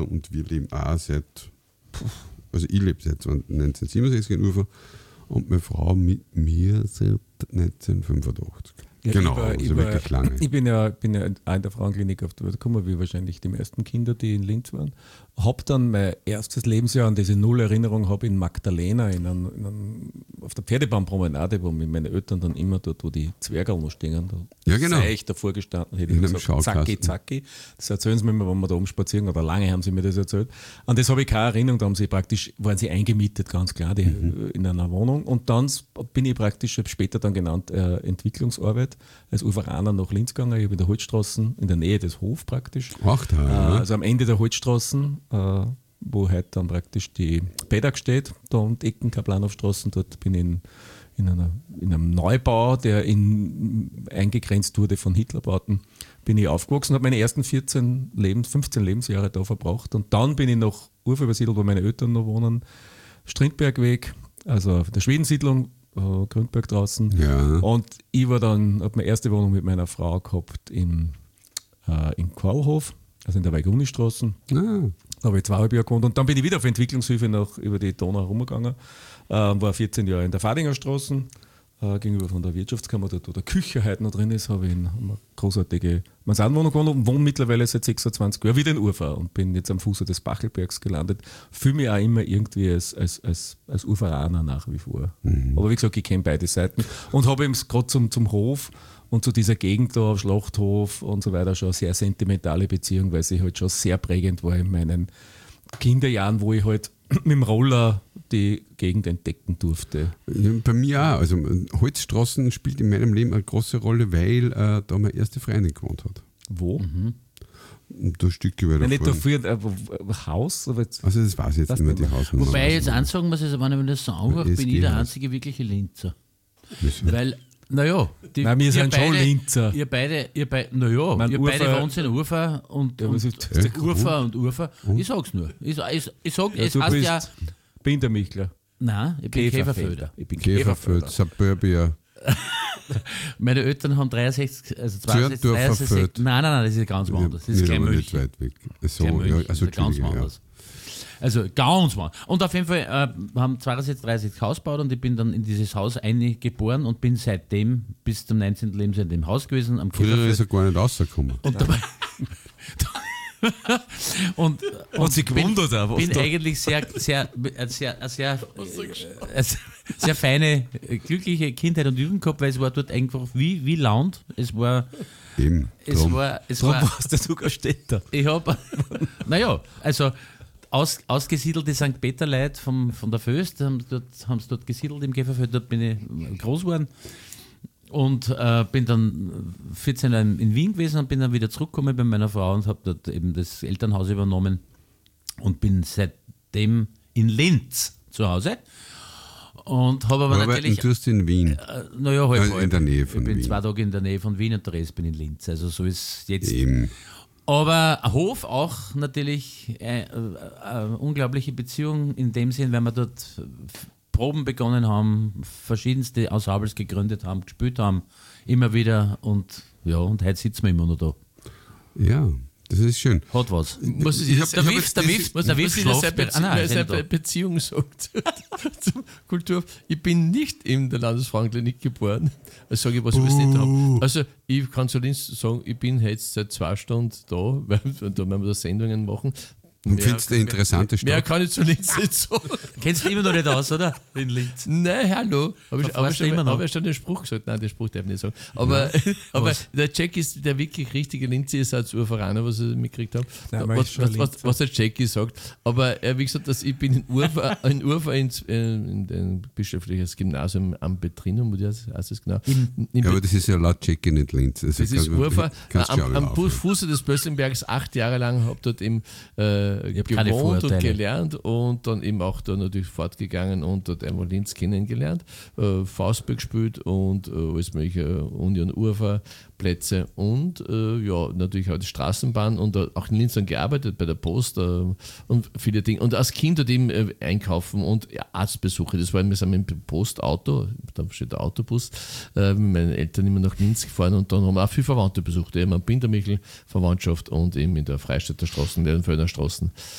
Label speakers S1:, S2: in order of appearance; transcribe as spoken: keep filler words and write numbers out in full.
S1: Und wir leben auch seit, also ich lebe seit neunzehnhundertsiebenundsechzig in Ufer und meine Frau mit mir seit neunzehnhundertfünfundachtzig.
S2: Ja,
S1: genau,
S2: ich war,
S1: also
S2: ich war,
S1: wirklich lange.
S2: Ich bin ja, bin ja auch in der Frauenklinik auf die Welt gekommen, wie wahrscheinlich die meisten Kinder, die in Linz waren. Habe dann mein erstes Lebensjahr, an diese Null-Erinnerung habe in Magdalena, in einem, in einem, auf der Pferdebahnpromenade, wo mit meinen Eltern dann immer dort, wo die Zwergerl noch stehen, da
S1: ja, genau.
S2: sei ich davor gestanden, hätte
S1: in
S2: ich gesagt, zacki, zacki. Das erzählen sie mir immer, wenn wir da umspazieren, oder lange haben sie mir das erzählt. An das habe ich keine Erinnerung, da haben sie praktisch, waren sie eingemietet, ganz klar, die, mhm. in einer Wohnung. Und dann bin ich praktisch, später dann genannt, äh, Entwicklungsarbeit, als Uferaner nach Linz gegangen. Ich habe in der Holzstraße, in der Nähe des Hofs praktisch.
S1: Ach, da,
S2: äh, also am Ende der Holzstraßen, äh, wo heute dann praktisch die Bedag steht, da und Ecken, Kaplanhofstraßen, dort bin ich in, in, einer, in einem Neubau, der in, eingegrenzt wurde von Hitlerbauten, bin ich aufgewachsen, habe meine ersten vierzehn Lebens, fünfzehn Lebensjahre da verbracht und dann bin ich nach Ufer übersiedelt, wo meine Eltern noch wohnen, Strindbergweg, also der Schwedensiedlung, Uh, Grünberg draußen.
S1: Ja.
S2: Und ich war dann, habe meine erste Wohnung mit meiner Frau gehabt in, äh, in Qualhof, also in der Weigunistraße.
S1: Ah.
S2: Da habe ich zweieinhalb Jahre gewohnt. Und dann bin ich wieder auf Entwicklungshilfe nach, über die Donau rumgegangen. Äh, war vierzehn Jahre in der Fadinger Straße, äh, gegenüber von der Wirtschaftskammer, dort wo der Küche heute noch drin ist, habe ich in eine großartige Mansardenwohnung gewohnt und wohne mittlerweile seit sechsundzwanzig Jahren wieder in Ufer und bin jetzt am Fuße des Bachelbergs gelandet. Fühle mich auch immer irgendwie als, als, als, als Uferaner nach wie vor. Mhm. Aber wie gesagt, ich kenne beide Seiten und habe eben gerade zum, zum Hof und zu dieser Gegend da, Schlachthof und so weiter, schon eine sehr sentimentale Beziehung, weil sie halt schon sehr prägend war in meinen Kinderjahren, wo ich halt mit dem Roller die Gegend entdecken durfte.
S1: Ja, bei mir auch. Also Holzstraßen spielt in meinem Leben eine große Rolle, weil äh, da meine erste Freundin gewohnt hat.
S2: Wo? Mhm.
S1: Da ein Stückchen weiter
S2: Nein, nicht
S1: vorne.
S2: dafür, äh, Haus? Aber jetzt,
S1: also das weiß ich jetzt nicht mehr, die Hausnummer.
S3: Wobei ich jetzt ansagen muss, also wenn ich mir das so anhöre, bin ich der einzige wirkliche Linzer.
S1: Wieso?
S3: Weil, naja, die,
S2: Nein, wir
S3: ihr
S2: sind schon
S3: beide,
S2: Linzer.
S3: Ihr beide, ihr beide, naja,
S2: Mein
S3: ihr
S2: Urfer-
S3: beide wohnt in Ufer und,
S2: Ja,
S3: und
S2: was ist
S3: der
S1: das?
S3: Ufer und Ufer. Ich sag's nur. Ich, ich, ich sag,
S2: Ja,
S3: es
S2: du
S3: heißt
S2: bist
S3: ja,
S2: Bindermichler.
S3: nein, ich bin Käferfelder.
S2: Ich bin
S1: Käferfeld,
S2: Käferfelder.
S1: Suburbia.
S3: Meine Eltern haben dreiundsechzig, also zweiundsechzig,
S1: Zürndorfer
S3: dreiundsechzig,
S1: Feld.
S3: nein, nein, nein, das ist ganz woanders. Das ist
S1: Ja, aber nicht
S3: Kleinmünchen.
S1: weit weg. So,
S3: Kleinmünchen,
S1: ja, also
S3: das ist ganz
S1: Entschuldigung, ja.
S3: woanders. Also ganz woanders. Und auf jeden Fall äh, haben zweiundsechzig, dreiundsechzig Haus gebaut und ich bin dann in dieses Haus eingeboren und bin seitdem bis zum neunzehnten Lebensjahr in dem Haus gewesen. Am
S1: Früher
S3: Käferfeld.
S1: ist er gar nicht rausgekommen.
S3: Und dabei. und, und
S2: Hat sich gewundert auch, was
S3: bin
S2: da-
S3: eigentlich sehr, sehr, eine sehr, eine sehr, eine sehr feine, glückliche Kindheit und Jugend gehabt, weil es war dort einfach wie, wie Land. Es war,
S1: Eben.
S3: es
S1: drum.
S3: war, es
S2: Darum
S3: war,
S2: warst du sogar Städter.
S3: ich habe, naja, also aus, ausgesiedelte Sankt Peter-Leute vom, von der Föst, haben dort, haben sie dort gesiedelt im Käferfeld, dort bin ich groß geworden. Und äh, bin dann vierzehn Jahre in Wien gewesen und bin dann wieder zurückgekommen bei meiner Frau und habe dort eben das Elternhaus übernommen und bin seitdem in Linz zu Hause. Und habe aber
S1: Arbeiten
S3: natürlich.
S1: tust du in Wien.
S3: Äh, naja, halb,
S1: Also in
S3: halb.
S1: der Nähe von
S3: Ich bin
S1: Wien.
S3: zwei Tage in der Nähe von Wien und der Rest bin in Linz. Also so ist jetzt.
S1: Eben.
S3: Aber ein Hof auch natürlich eine, eine unglaubliche Beziehung in dem Sinn, weil wir dort Proben begonnen haben, verschiedenste Ensembles gegründet haben, gespielt haben, immer wieder und ja, und heute sitzen wir immer noch da.
S1: Ja, das ist schön.
S3: Hat was.
S4: Muss ich
S1: Ich
S4: dir
S1: hab-
S4: das-
S3: Der
S1: ich hab
S3: Wiff, der
S1: jetzt-
S3: Wiff,
S4: muss
S3: der
S4: ich
S3: Wiff
S4: dir
S3: schläft
S4: seine,
S3: bei-
S4: Bezie
S3: ah, nein, ist
S4: seine
S3: nicht da.
S4: Beziehung sagt zum Kultur. Ich bin nicht in der Landesfrauenklinik geboren. Also sage ich, was wir nicht haben. Also ich kann zu Linz sagen, ich bin jetzt seit zwei Stunden da, weil da werden wir da Sendungen machen.
S1: Und
S4: Mehr-
S1: findest du eine interessante
S4: Mehr
S1: Stadt?
S4: kann ich zu Linz nicht sagen.
S3: Kennst du immer noch nicht aus, oder? In Linz.
S4: Nein, hallo. Habe ich,
S3: Da
S4: hab ich,
S3: fährst du
S4: schon,
S3: immer noch.
S4: hab ich schon den Spruch gesagt? Nein, den Spruch darf ich nicht sagen. Aber, aber
S3: Was?
S4: der Jack ist der wirklich richtige Linzer, ist als Urveraner, was ich mitgekriegt habe.
S2: Nein, man ist
S4: Was,
S2: schon
S4: was, was,
S2: Linzer.
S4: was der Jackie sagt. Aber äh, wie gesagt, dass ich bin in Urfa, in Urfa ins, äh, in ein bischöfliches Gymnasium am Betrinum, wie heißt das genau? In, in
S1: Ja, aber das ist ja laut Jackie nicht Linz. Also
S4: das ist
S1: kannst-
S4: Urfa,
S1: kannst du
S4: am,
S1: schon
S4: am
S1: laufen.
S4: Fuße des Bössenbergs acht Jahre lang, habe dort eben äh,
S3: Ich hab keine
S4: gewohnt und
S3: Vorurteile.
S4: gelernt und dann eben auch da natürlich fortgegangen und dort einmal Linz kennengelernt, äh, Faustberg gespielt und äh, alles mögliche, äh, Union Urfa Plätze und äh, ja, natürlich auch die Straßenbahn und äh, auch in Linz dann gearbeitet bei der Post äh, und viele Dinge. Und als Kind dort eben äh, einkaufen und ja, Arztbesuche, das war, wir sind mit dem Postauto, da steht der Autobus, äh, mit meinen Eltern immer nach Linz gefahren und dann haben wir auch viele Verwandte besucht, eben am Bindermichel Verwandtschaft und eben in der Freistädter Straße, in den Föhner Straßen